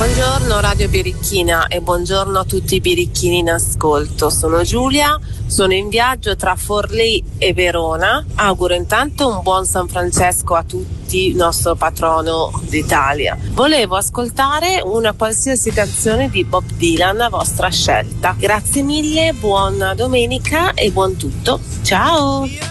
Buongiorno Radio Birichina e buongiorno a tutti i birichini in ascolto. Sono Giulia, sono in viaggio tra Forlì e Verona. Auguro intanto un buon San Francesco a tutti, il nostro patrono d'Italia. Volevo ascoltare una qualsiasi canzone di Bob Dylan a vostra scelta. Grazie mille, buona domenica e buon tutto. Ciao!